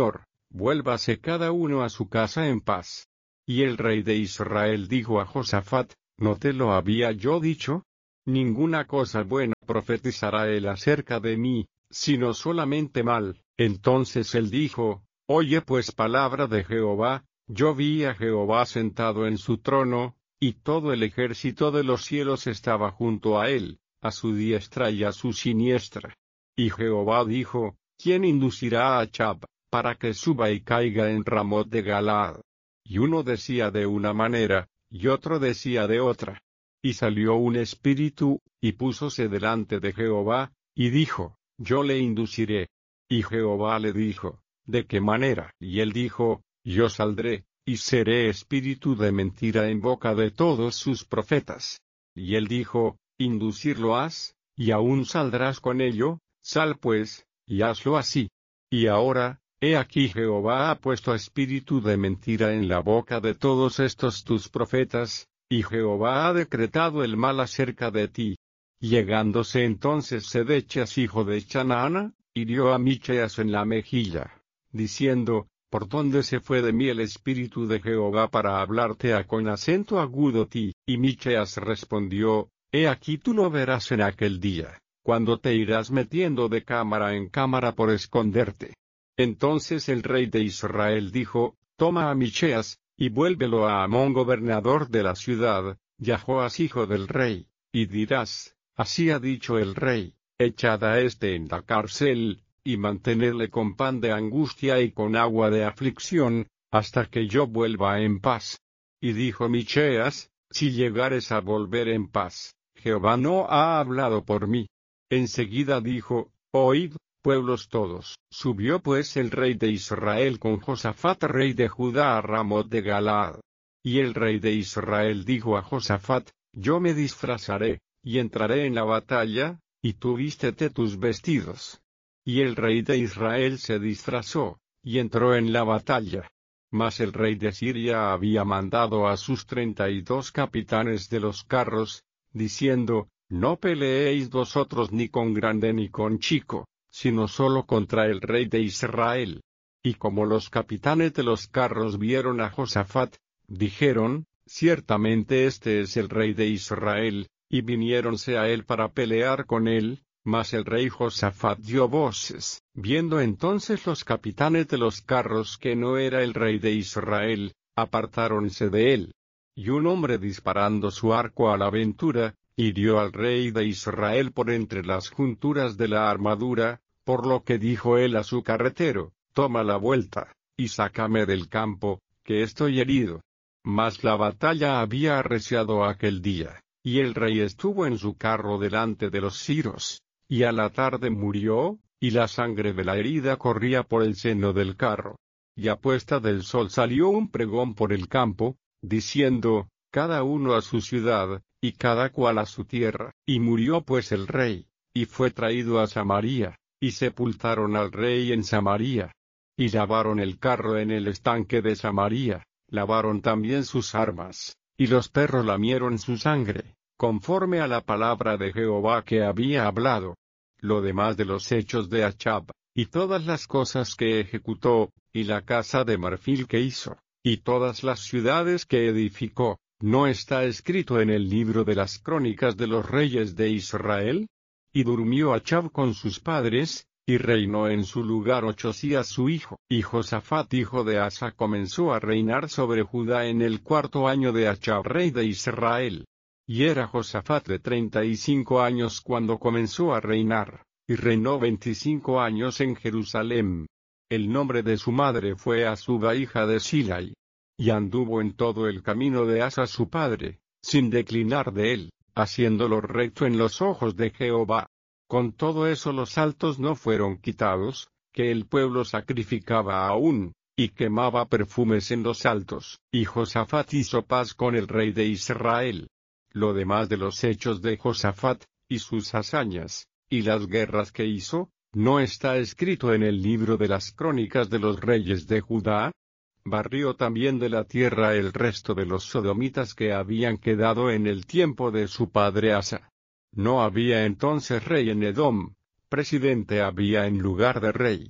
vuélvase cada uno a su casa en paz. Y el rey de Israel dijo a Josafat, ¿no te lo había yo dicho? Ninguna cosa buena profetizará él acerca de mí, sino solamente mal. Entonces él dijo, oye pues palabra de Jehová, yo vi a Jehová sentado en su trono, y todo el ejército de los cielos estaba junto a él, a su diestra y a su siniestra. Y Jehová dijo, ¿quién inducirá a Achab, para que suba y caiga en Ramot de Galaad? Y uno decía de una manera, y otro decía de otra. Y salió un espíritu, y púsose delante de Jehová, y dijo, yo le induciré. Y Jehová le dijo, ¿de qué manera? Y él dijo, yo saldré, y seré espíritu de mentira en boca de todos sus profetas. Y él dijo, inducirlo has, y aún saldrás con ello, sal pues, y hazlo así. Y ahora, he aquí Jehová ha puesto espíritu de mentira en la boca de todos estos tus profetas, y Jehová ha decretado el mal acerca de ti. Llegándose entonces Sedechas hijo de Chanaana, hirió a Micheas en la mejilla, diciendo, ¿por dónde se fue de mí el espíritu de Jehová para hablarte a con acento agudo ti? Y Micheas respondió, he aquí tú lo verás en aquel día, cuando te irás metiendo de cámara en cámara por esconderte. Entonces el rey de Israel dijo, toma a Micheas, y vuélvelo a Amón gobernador de la ciudad, Yahoas hijo del rey, y dirás, así ha dicho el rey, echad a éste en la cárcel, y mantenedle con pan de angustia y con agua de aflicción, hasta que yo vuelva en paz. Y dijo Micheas, si llegares a volver en paz, Jehová no ha hablado por mí. Enseguida dijo, oíd, pueblos todos. Subió pues el rey de Israel con Josafat rey de Judá a Ramot de Galaad. Y el rey de Israel dijo a Josafat, yo me disfrazaré, y entraré en la batalla, y tú vístete tus vestidos. Y el rey de Israel se disfrazó, y entró en la batalla. Mas el rey de Siria había mandado a sus treinta y dos capitanes de los carros, diciendo, no peleéis vosotros ni con grande ni con chico, sino solo contra el rey de Israel. Y como los capitanes de los carros vieron a Josafat, dijeron, ciertamente este es el rey de Israel, y viniéronse a él para pelear con él, mas el rey Josafat dio voces. Viendo entonces los capitanes de los carros que no era el rey de Israel, apartáronse de él. Y un hombre disparando su arco a la aventura, hirió al rey de Israel por entre las junturas de la armadura, por lo que dijo él a su carretero, toma la vuelta, y sácame del campo, que estoy herido. Mas la batalla había arreciado aquel día, y el rey estuvo en su carro delante de los siros, y a la tarde murió, y la sangre de la herida corría por el seno del carro. Y a puesta del sol salió un pregón por el campo, diciendo, cada uno a su ciudad, y cada cual a su tierra. Y murió pues el rey, y fue traído a Samaria, y sepultaron al rey en Samaria. Y lavaron el carro en el estanque de Samaria, lavaron también sus armas, y los perros lamieron su sangre, conforme a la palabra de Jehová que había hablado. Lo demás de los hechos de Achab, y todas las cosas que ejecutó, y la casa de marfil que hizo, y todas las ciudades que edificó, ¿no está escrito en el libro de las crónicas de los reyes de Israel? Y durmió Achab con sus padres, y reinó en su lugar Ochzías su hijo. Y Josafat hijo de Asa comenzó a reinar sobre Judá en el cuarto año de Achab rey de Israel. Y era Josafat de treinta y cinco años cuando comenzó a reinar, y reinó veinticinco años en Jerusalén. El nombre de su madre fue Azuba hija de Silai. Y anduvo en todo el camino de Asa su padre, sin declinar de él, haciéndolo recto en los ojos de Jehová. Con todo eso los altos no fueron quitados, que el pueblo sacrificaba aún, y quemaba perfumes en los altos. Y Josafat hizo paz con el rey de Israel. Lo demás de los hechos de Josafat, y sus hazañas, y las guerras que hizo, ¿no está escrito en el libro de las crónicas de los reyes de Judá? Barrió también de la tierra el resto de los sodomitas que habían quedado en el tiempo de su padre Asa. No había entonces rey en Edom, presidente había en lugar de rey.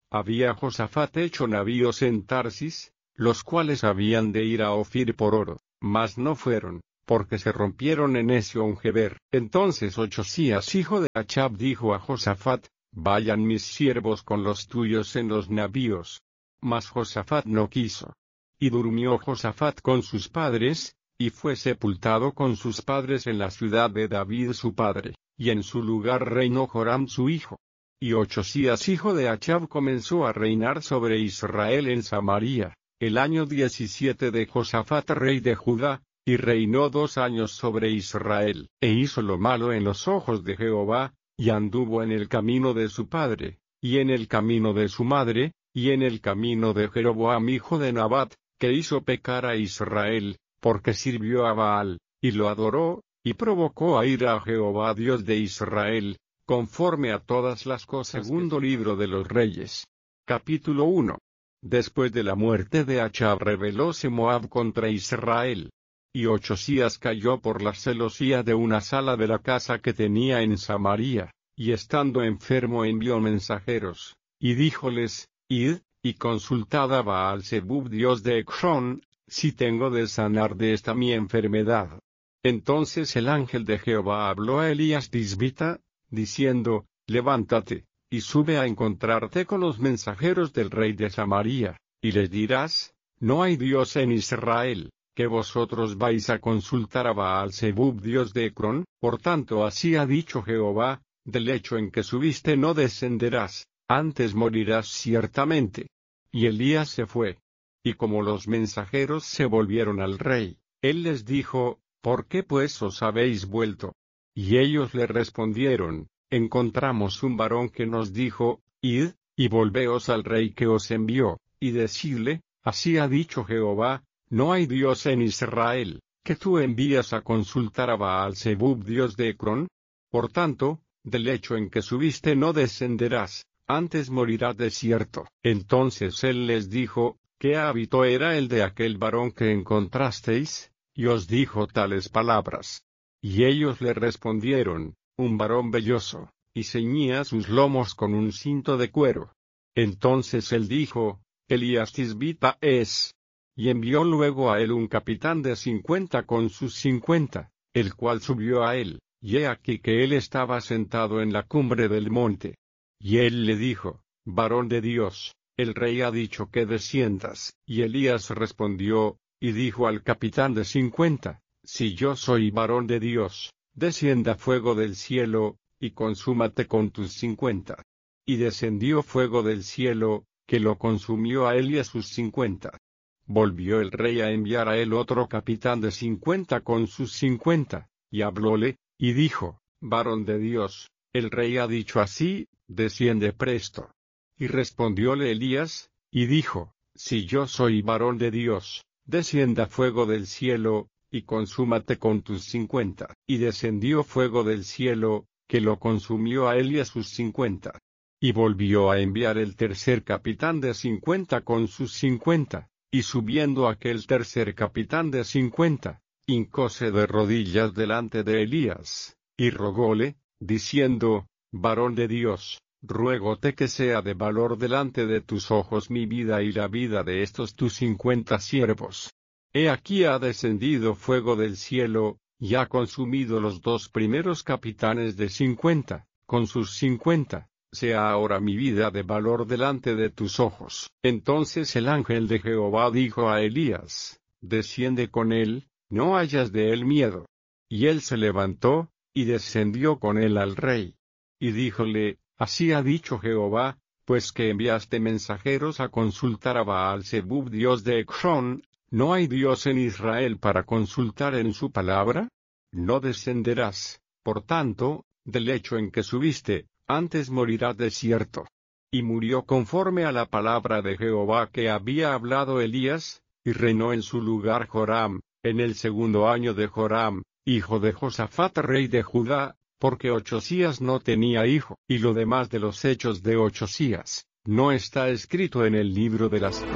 Había Josafat hecho navíos en Tarsis, los cuales habían de ir a Ofir por oro, mas no fueron, porque se rompieron en Ezión-Geber. Entonces Ochzías hijo de Achab dijo a Josafat: Vayan mis siervos con los tuyos en los navíos. Mas Josafat no quiso. Y durmió Josafat con sus padres, y fue sepultado con sus padres en la ciudad de David su padre, y en su lugar reinó Joram su hijo. Y Ochzías hijo de Achab comenzó a reinar sobre Israel en Samaria, el año diecisiete de Josafat rey de Judá, y reinó dos años sobre Israel, e hizo lo malo en los ojos de Jehová, y anduvo en el camino de su padre, y en el camino de su madre, y en el camino de Jeroboam hijo de Nabat, que hizo pecar a Israel, porque sirvió a Baal, y lo adoró, y provocó a ira a Jehová Dios de Israel, conforme a todas las cosas. Segundo libro de los Reyes. Capítulo uno. Después de la muerte de Achab rebelóse Moab contra Israel. Y Ochzías cayó por la celosía de una sala de la casa que tenía en Samaria, y estando enfermo envió mensajeros, y díjoles: Id, y consultad a Baal-Zebub dios de Ecrón, si tengo de sanar de esta mi enfermedad. Entonces el ángel de Jehová habló a Elías Tisbita, diciendo: Levántate, y sube a encontrarte con los mensajeros del rey de Samaria, y les dirás: No hay Dios en Israel, que vosotros vais a consultar a Baal-Zebub dios de Ecrón. Por tanto así ha dicho Jehová: del lecho en que subiste no descenderás, antes morirás ciertamente. Y Elías se fue. Y como los mensajeros se volvieron al rey, él les dijo: ¿Por qué pues os habéis vuelto? Y ellos le respondieron: Encontramos un varón que nos dijo: Id, y volveos al rey que os envió, y decidle: Así ha dicho Jehová: No hay Dios en Israel, que tú envías a consultar a Baal-Zebub dios de Ecrón. Por tanto, del lecho en que subiste no descenderás, antes morirás de cierto. Entonces él les dijo: ¿Qué hábito era el de aquel varón que encontrasteis? Y os dijo tales palabras. Y ellos le respondieron: Un varón velloso, y ceñía sus lomos con un cinto de cuero. Entonces él dijo: Elías Tisbita es. Y envió luego a él un capitán de cincuenta con sus cincuenta, el cual subió a él, y he aquí que él estaba sentado en la cumbre del monte. Y él le dijo: Varón de Dios, el rey ha dicho que desciendas. Y Elías respondió, y dijo al capitán de cincuenta: Si yo soy varón de Dios, descienda fuego del cielo, y consúmate con tus cincuenta. Y descendió fuego del cielo, que lo consumió a él y a sus cincuenta. Volvió el rey a enviar a él otro capitán de cincuenta con sus cincuenta, y hablóle, y dijo: Varón de Dios, el rey ha dicho así, desciende presto. Y respondióle Elías, y dijo: Si yo soy varón de Dios, descienda fuego del cielo, y consúmate con tus cincuenta. Y descendió fuego del cielo, que lo consumió a él y a sus cincuenta. Y volvió a enviar el tercer capitán de cincuenta con sus cincuenta, y subiendo aquel tercer capitán de cincuenta, hincóse de rodillas delante de Elías, y rogóle, diciendo: Varón de Dios, ruégote que sea de valor delante de tus ojos mi vida y la vida de estos tus cincuenta siervos. He aquí ha descendido fuego del cielo, y ha consumido los dos primeros capitanes de cincuenta, con sus cincuenta, sea ahora mi vida de valor delante de tus ojos. Entonces el ángel de Jehová dijo a Elías: Desciende con él, no hayas de él miedo. Y él se levantó, y descendió con él al rey. Y díjole: Así ha dicho Jehová, pues que enviaste mensajeros a consultar a Baal-Zebub dios de Ecrón, ¿no hay Dios en Israel para consultar en su palabra? No descenderás, por tanto, del lecho en que subiste, antes morirás de cierto. Y murió conforme a la palabra de Jehová que había hablado Elías, y reinó en su lugar Joram, en el segundo año de Joram, hijo de Josafat rey de Judá, porque Ochzías no tenía hijo. Y lo demás de los hechos de Ochzías, no está escrito en el libro de las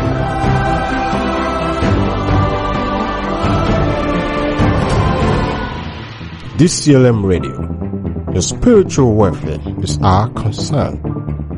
crónicas. D C L M Radio. Your spiritual welfare is our concern.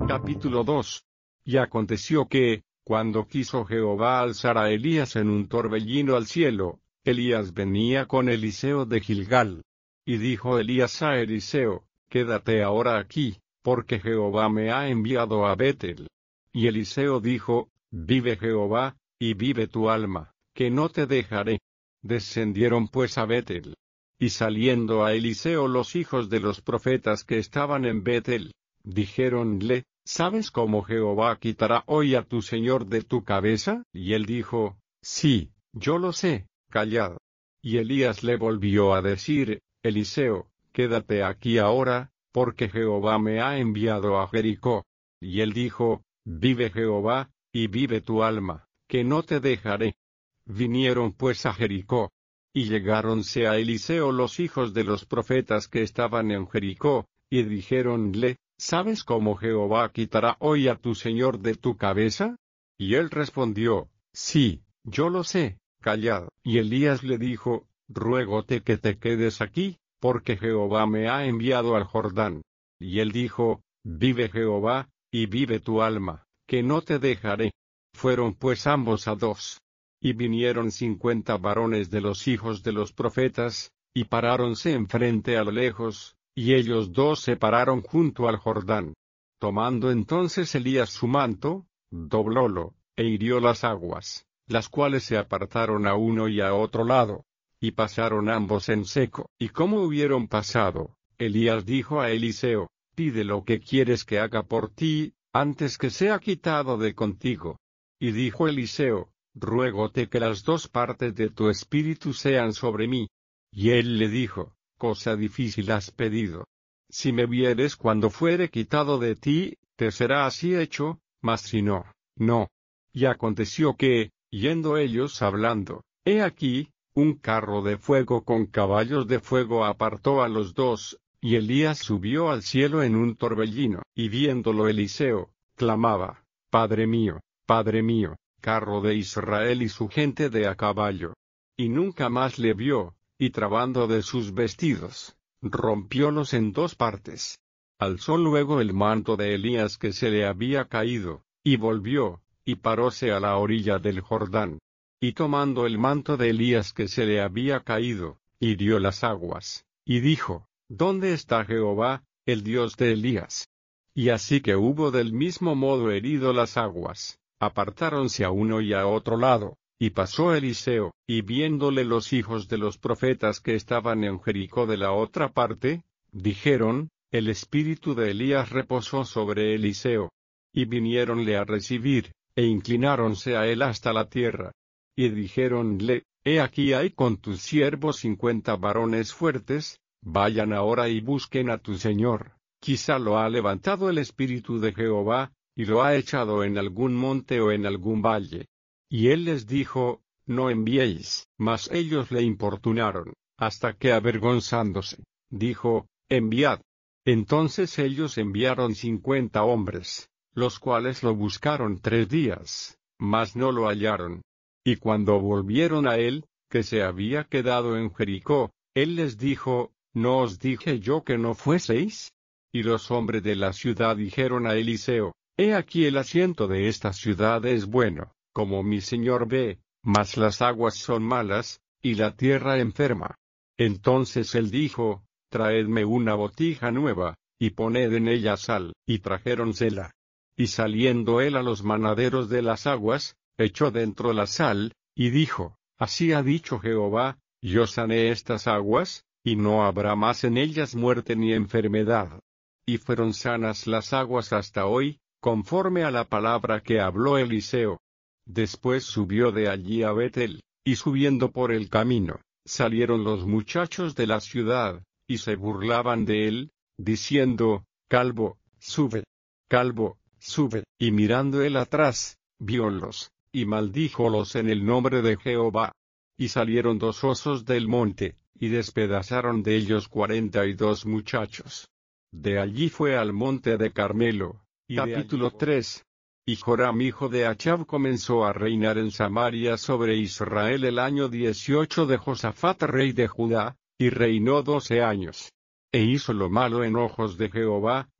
Capítulo dos. Y aconteció que, cuando quiso Jehová alzar a Elías en un torbellino al cielo, Elías venía con Eliseo de Gilgal. Y dijo Elías a Eliseo, quédate ahora aquí, porque Jehová me ha enviado a Betel. Y Eliseo dijo, vive Jehová, y vive tu alma, que no te dejaré. Descendieron pues a Betel. Y saliendo a Eliseo los hijos de los profetas que estaban en Betel, dijéronle, ¿sabes cómo Jehová quitará hoy a tu señor de tu cabeza? Y él dijo, sí, yo lo sé, callad. Y Elías le volvió a decir, Eliseo, quédate aquí ahora, porque Jehová me ha enviado a Jericó. Y él dijo, vive Jehová, y vive tu alma, que no te dejaré. Vinieron pues a Jericó. Y llegáronse a Eliseo los hijos de los profetas que estaban en Jericó, y dijéronle, ¿sabes cómo Jehová quitará hoy a tu señor de tu cabeza? Y él respondió, sí, yo lo sé, callad. Y Elías le dijo, ruégote que te quedes aquí, porque Jehová me ha enviado al Jordán. Y él dijo, vive Jehová, y vive tu alma, que no te dejaré. Fueron pues ambos a dos. Y vinieron cincuenta varones de los hijos de los profetas, y paráronse enfrente a lo lejos, y ellos dos se pararon junto al Jordán. Tomando entonces Elías su manto, doblólo, e hirió las aguas, las cuales se apartaron a uno y a otro lado, y pasaron ambos en seco. Y como hubieron pasado, Elías dijo a Eliseo, pide lo que quieres que haga por ti, antes que sea quitado de contigo. Y dijo Eliseo, ruégote que las dos partes de tu espíritu sean sobre mí. Y él le dijo, cosa difícil has pedido. Si me vieres cuando fuere quitado de ti, te será así hecho, mas si no, no. Y aconteció que, yendo ellos hablando, he aquí, un carro de fuego con caballos de fuego apartó a los dos, y Elías subió al cielo en un torbellino, y viéndolo Eliseo, clamaba, Padre mío, Padre mío, carro de Israel y su gente de a caballo. Y nunca más le vio, y trabando de sus vestidos, rompiólos en dos partes. Alzó luego el manto de Elías que se le había caído, y volvió, y paróse a la orilla del Jordán. Y tomando el manto de Elías que se le había caído, hirió las aguas, y dijo, ¿dónde está Jehová, el Dios de Elías? Y así que hubo del mismo modo herido las aguas, apartáronse a uno y a otro lado, y pasó Eliseo, y viéndole los hijos de los profetas que estaban en Jericó de la otra parte, dijeron, el espíritu de Elías reposó sobre Eliseo. Y viniéronle a recibir, e inclináronse a él hasta la tierra. Y dijéronle, he aquí hay con tus siervos cincuenta varones fuertes, vayan ahora y busquen a tu señor, quizá lo ha levantado el espíritu de Jehová, y lo ha echado en algún monte o en algún valle. Y él les dijo, no enviéis. Mas ellos le importunaron, hasta que avergonzándose, dijo, enviad. Entonces ellos enviaron cincuenta hombres, los cuales lo buscaron tres días, mas no lo hallaron. Y cuando volvieron a él, que se había quedado en Jericó, él les dijo, ¿no os dije yo que no fueseis? Y los hombres de la ciudad dijeron a Eliseo, he aquí el asiento de esta ciudad es bueno, como mi señor ve, mas las aguas son malas, y la tierra enferma. Entonces él dijo, traedme una botija nueva, y poned en ella sal, y trajéronsela. Y saliendo él a los manaderos de las aguas, echó dentro la sal, y dijo, así ha dicho Jehová, yo sané estas aguas, y no habrá más en ellas muerte ni enfermedad. Y fueron sanas las aguas hasta hoy, conforme a la palabra que habló Eliseo. Después subió de allí a Betel, y subiendo por el camino, salieron los muchachos de la ciudad, y se burlaban de él, diciendo, Calvo, sube, Calvo, sube. Y mirando él atrás, viólos, y maldíjolos en el nombre de Jehová. Y salieron dos osos del monte, y despedazaron de ellos cuarenta y dos muchachos. De allí fue al monte de Carmelo. Y capítulo tres. Y Joram hijo de Achab comenzó a reinar en Samaria sobre Israel el año dieciocho de Josafat rey de Judá, y reinó doce años. E hizo lo malo en ojos de Jehová,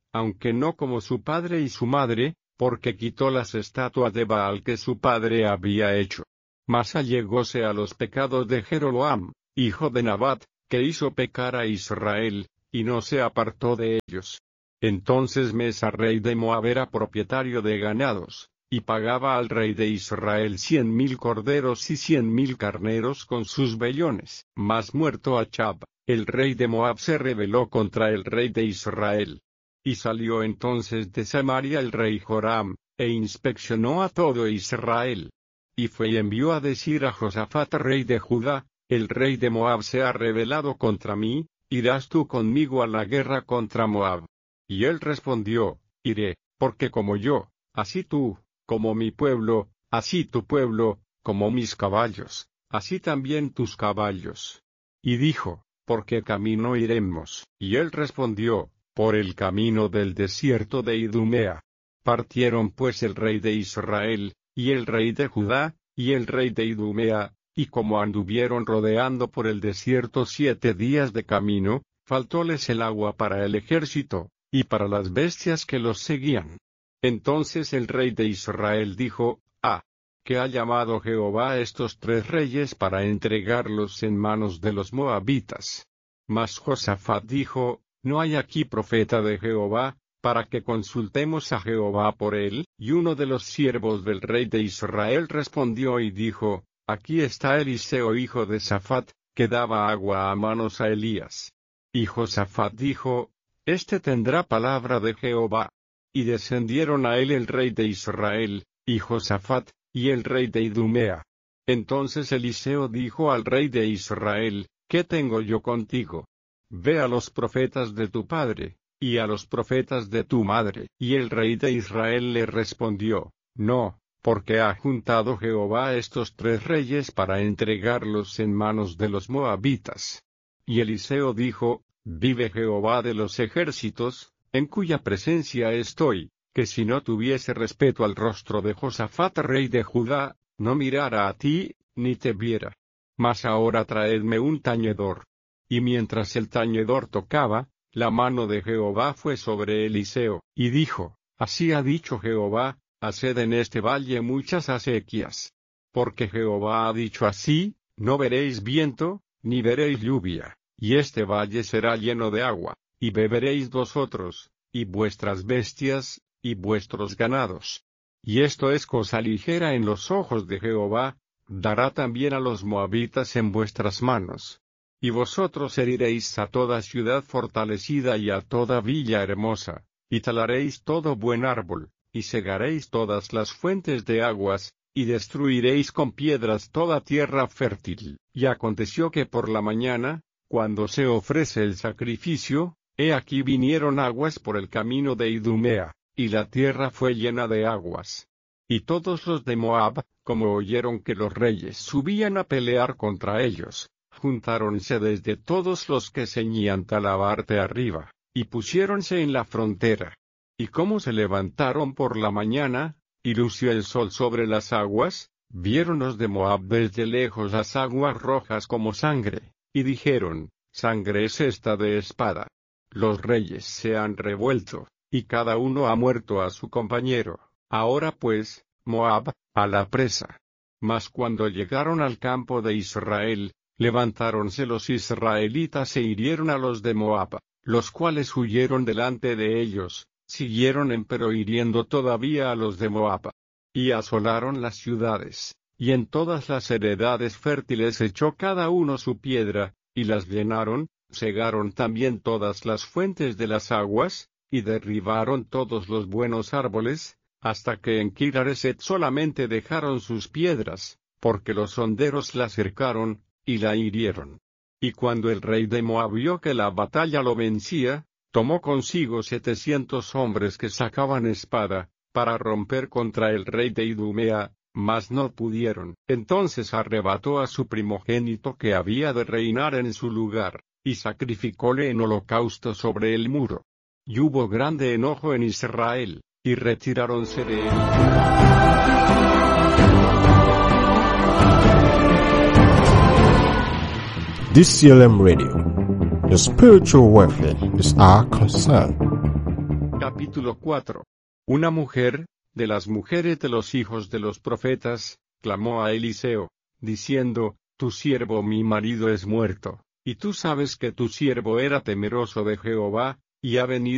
aunque no como su padre y su madre, porque quitó las estatuas de Baal que su padre había hecho. Mas allegóse a los pecados de Jeroboam, hijo de Nabat, que hizo pecar a Israel, y no se apartó de ellos. Entonces Mesa rey de Moab era propietario de ganados, y pagaba al rey de Israel cien mil corderos y cien mil carneros con sus vellones. Mas muerto Achab, el rey de Moab se rebeló contra el rey de Israel. Y salió entonces de Samaria el rey Joram, e inspeccionó a todo Israel. Y fue y envió a decir a Josafat rey de Judá, el rey de Moab se ha rebelado contra mí, ¿irás tú conmigo a la guerra contra Moab? Y él respondió, iré, porque como yo, así tú, como mi pueblo, así tu pueblo, como mis caballos, así también tus caballos. Y dijo, ¿por qué camino iremos? Y él respondió, por el camino del desierto de Idumea. Partieron pues el rey de Israel, y el rey de Judá, y el rey de Idumea, y como anduvieron rodeando por el desierto siete días de camino, faltóles el agua para el ejército, y para las bestias que los seguían. Entonces el rey de Israel dijo, ah, que ha llamado Jehová a estos tres reyes para entregarlos en manos de los moabitas. Mas Josafat dijo, no hay aquí profeta de Jehová, para que consultemos a Jehová por él. Y uno de los siervos del rey de Israel respondió y dijo, aquí está Eliseo hijo de Safat, que daba agua a manos a Elías. Y Josafat dijo, este tendrá palabra de Jehová. Y descendieron a él el rey de Israel, y Josafat, y el rey de Idumea. Entonces Eliseo dijo al rey de Israel, ¿qué tengo yo contigo? Ve a los profetas de tu padre, y a los profetas de tu madre. Y el rey de Israel le respondió, no, porque ha juntado Jehová a estos tres reyes para entregarlos en manos de los moabitas. Y Eliseo dijo, vive Jehová de los ejércitos, en cuya presencia estoy, que si no tuviese respeto al rostro de Josafat rey de Judá, no mirara a ti, ni te viera. Mas ahora traedme un tañedor. Y mientras el tañedor tocaba, la mano de Jehová fue sobre Eliseo, y dijo, así ha dicho Jehová, haced en este valle muchas acequias. Porque Jehová ha dicho así, no veréis viento, ni veréis lluvia, y este valle será lleno de agua, y beberéis vosotros, y vuestras bestias, y vuestros ganados. Y esto es cosa ligera en los ojos de Jehová, dará también a los moabitas en vuestras manos. Y vosotros heriréis a toda ciudad fortalecida y a toda villa hermosa, y talaréis todo buen árbol, y cegaréis todas las fuentes de aguas, y destruiréis con piedras toda tierra fértil. Y aconteció que por la mañana, cuando se ofrece el sacrificio, he aquí vinieron aguas por el camino de Idumea, y la tierra fue llena de aguas. Y todos los de Moab, como oyeron que los reyes subían a pelear contra ellos, juntáronse desde todos los que ceñían Talabarte arriba, y pusiéronse en la frontera. Y como se levantaron por la mañana, y lució el sol sobre las aguas, vieron los de Moab desde lejos las aguas rojas como sangre, y dijeron, sangre es esta de espada. Los reyes se han revuelto, y cada uno ha muerto a su compañero. Ahora pues, Moab, a la presa. Mas cuando llegaron al campo de Israel, levantáronse los israelitas e hirieron a los de Moab, los cuales huyeron delante de ellos, siguieron empero hiriendo todavía a los de Moab. Y asolaron las ciudades, y en todas las heredades fértiles echó cada uno su piedra, y las llenaron, cegaron también todas las fuentes de las aguas, y derribaron todos los buenos árboles, hasta que en Kirareset solamente dejaron sus piedras, porque los honderos la cercaron, y la hirieron. Y cuando el rey de Moab vio que la batalla lo vencía, tomó consigo setecientos hombres que sacaban espada, para romper contra el rey de Idumea, mas no pudieron. Entonces arrebató a su primogénito que había de reinar en su lugar, y sacrificóle en holocausto sobre el muro. Y hubo grande enojo en Israel, y retiráronse de él. D C L M Radio. Your spiritual welfare is our concern. Capítulo cuatro. Una mujer, de las mujeres de los hijos de los profetas, clamó a Eliseo, diciendo, Tu siervo mi marido es muerto, y tú sabes que tu siervo era temeroso de Jehová, y ha venido